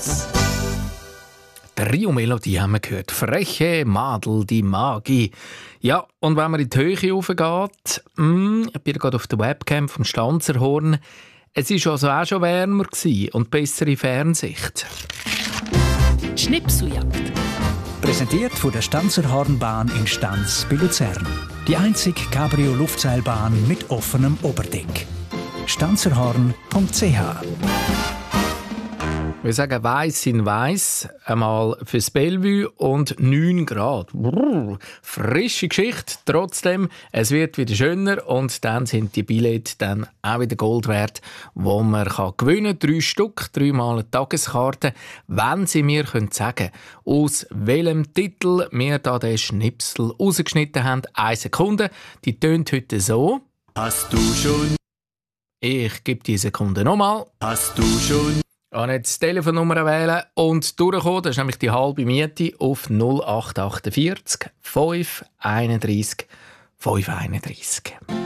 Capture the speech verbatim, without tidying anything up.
Die Rio-Melodie haben wir gehört. Freche Madel, die Magie. Ja, und wenn man in die Höhe raufgeht, mm, ich bin gerade auf der Webcam vom Stanzerhorn, es war also auch schon wärmer gewesen und bessere Fernsicht. Schnipseljagd. Präsentiert von der Stanzerhornbahn in Stanz bei Luzern. Die einzige Cabrio-Luftseilbahn mit offenem Oberdeck. stanzerhorn punkt c h. Wir sagen weiss in weiss, einmal fürs Bellevue und neun Grad. Brrr, frische Geschichte. Trotzdem, es wird wieder schöner und dann sind die Billette dann auch wieder Gold wert, wo man kann gewinnen kann. Drei Stück, dreimal eine Tageskarte. Wenn Sie mir können sagen, aus welchem Titel wir da den Schnipsel rausgeschnitten haben, eine Sekunde, die tönt heute so. Hast du schon? Ich gebe die Sekunde nochmal. Hast du schon? Und jetzt die Telefonnummer wählen und durchkommen. Das ist nämlich die halbe Miete auf null acht acht vier fünf einunddreißig fünf einunddreißig.